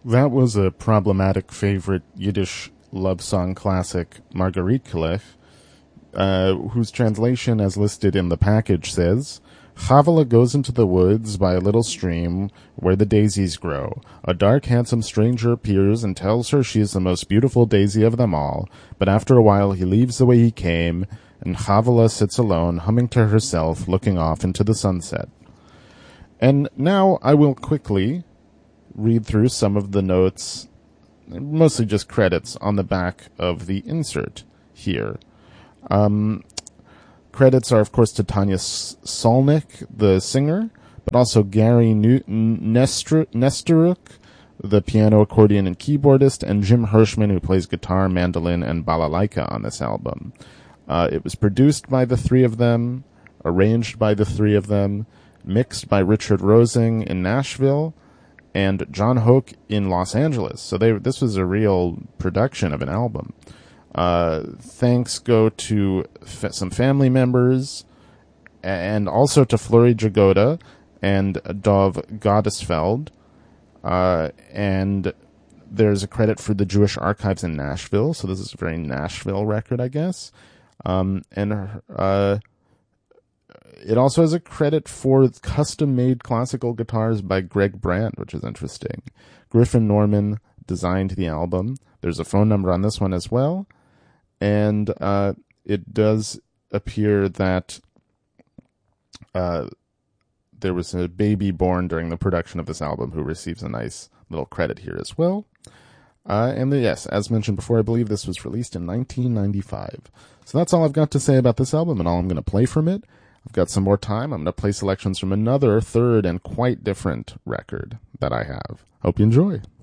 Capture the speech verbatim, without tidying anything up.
That was a problematic favorite Yiddish love song classic, Margaritkelech, uh, whose translation as listed in the package says, Chavela goes into the woods by a little stream where the daisies grow. A dark, handsome stranger appears and tells her she is the most beautiful daisy of them all, but after a while he leaves the way he came, and Chavela sits alone, humming to herself, looking off into the sunset. And now I will quickly read through some of the notes, mostly just credits, on the back of the insert here. Um, credits are, of course, to Tanya Solnick, the singer, but also Gary Nesteruk, the piano, accordion, and keyboardist, and Jim Hirschman, who plays guitar, mandolin, and balalaika on this album. Uh, it was produced by the three of them, arranged by the three of them, mixed by Richard Rosing in Nashville, and John Hoke in Los Angeles. So they, this was a real production of an album. Uh, thanks go to f- some family members, and also to Flori Jagoda and Dov Gottesfeld. Uh, and there's a credit for the Jewish Archives in Nashville. So this is a very Nashville record, I guess. Um, and uh, it also has a credit for custom-made classical guitars by Greg Brandt, which is interesting. Griffin Norman designed the album. There's a phone number on this one as well. And uh, it does appear that uh, there was a baby born during the production of this album who receives a nice little credit here as well. Uh, and the, yes, as mentioned before, I believe this was released in nineteen ninety-five. So that's all I've got to say about this album and all I'm going to play from it. I've got some more time. I'm going to play selections from another third and quite different record that I have. Hope you enjoy.